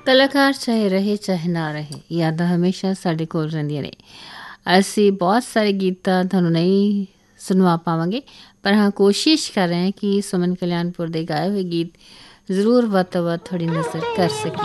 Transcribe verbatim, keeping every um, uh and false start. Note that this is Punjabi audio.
ਕਲਾਕਾਰ ਚਾਹੇ ਰਹੇ ਚਾਹੇ ਨਾ ਰਹੇ, ਯਾਦਾਂ ਹਮੇਸ਼ਾ ਸਾਡੇ ਕੋਲ ਰਹਿੰਦੀਆਂ ਨੇ। ਅਸੀਂ ਬਹੁਤ ਸਾਰੇ ਗੀਤ ਤਾਂ ਤੁਹਾਨੂੰ ਨਹੀਂ ਸੁਣਵਾ ਪਾਵਾਂਗੇ, ਪਰ ਹਾਂ ਕੋਸ਼ਿਸ਼ ਕਰ ਰਹੇ ਹਾਂ ਕਿ ਸੁਮਨ ਕਲਿਆਣਪੁਰ ਦੇ ਗਾਏ ਹੋਏ ਗੀਤ ਜ਼ਰੂਰ ਵੱਧ ਤੋਂ ਵੱਧ ਤੁਹਾਡੀ ਨਜ਼ਰ ਕਰ ਸਕੀਏ।